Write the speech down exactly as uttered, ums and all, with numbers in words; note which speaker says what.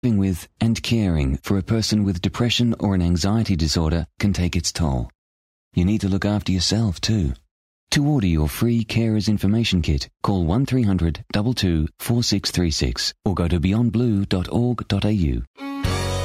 Speaker 1: Living with and caring for a person with depression or an anxiety disorder can take its toll. You need to look after yourself too. To order your free Carers Information Kit, call one three hundred two two four six three six or go to beyond blue dot org dot a u.